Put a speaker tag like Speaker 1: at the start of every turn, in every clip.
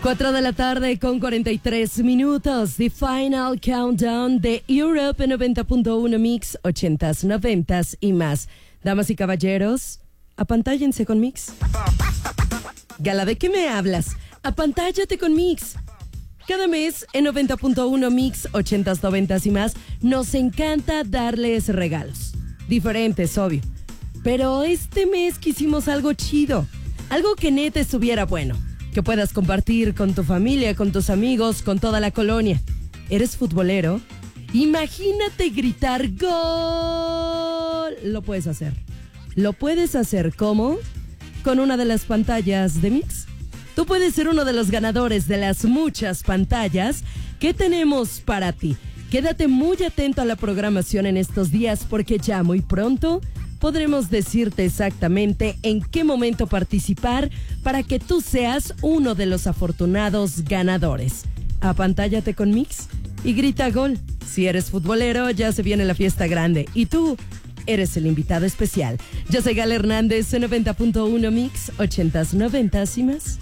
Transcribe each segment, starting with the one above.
Speaker 1: 4 de la tarde con 43 minutos. The Final Countdown de Europe 90.1 Mix, 80s, 90s y más. Damas y caballeros, apantállense con Mix. Gala, ¿de qué me hablas? Apantállate con Mix. Cada mes en 90.1 Mix, 80s, 90s y más, nos encanta darles regalos. Diferentes, obvio. Pero este mes quisimos algo chido. Algo que neta estuviera bueno. Que puedas compartir con tu familia, con tus amigos, con toda la colonia. ¿Eres futbolero? Imagínate gritar ¡Gol! Lo puedes hacer. ¿Lo puedes hacer cómo? Con una de las pantallas de Mix. Tú puedes ser uno de los ganadores de las muchas pantallas que tenemos para ti. Quédate muy atento a la programación en estos días porque ya muy pronto podremos decirte exactamente en qué momento participar para que tú seas uno de los afortunados ganadores. Apantállate con Mix y grita gol. Si eres futbolero, ya se viene la fiesta grande y tú eres el invitado especial. Yo soy Gala Hernández, 90.1 Mix, 80s, 90s y más.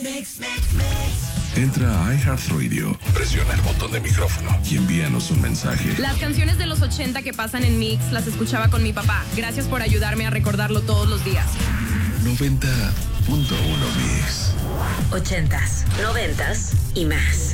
Speaker 2: Entra a iHeartRadio, presiona el botón de micrófono y envíanos un mensaje.
Speaker 3: Las canciones de los 80 que pasan en Mix las escuchaba con mi papá. Gracias por ayudarme a recordarlo todos los días.
Speaker 2: 90.1 Mix.
Speaker 4: 80s, 90s y más.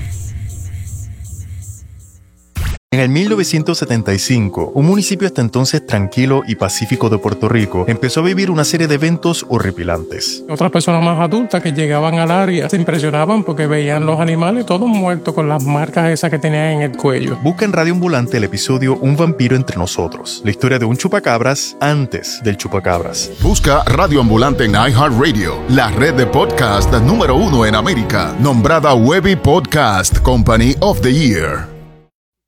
Speaker 5: En el 1975, un municipio hasta entonces tranquilo y pacífico de Puerto Rico empezó a vivir una serie de eventos horripilantes.
Speaker 6: Otras personas más adultas que llegaban al área se impresionaban porque veían los animales todos muertos con las marcas esas que tenían en el cuello.
Speaker 5: Busca en Radio Ambulante el episodio Un vampiro entre nosotros, la historia de un chupacabras antes del chupacabras.
Speaker 7: Busca Radio Ambulante en iHeartRadio, la red de podcast número 1 en América, nombrada Webby Podcast Company of the Year.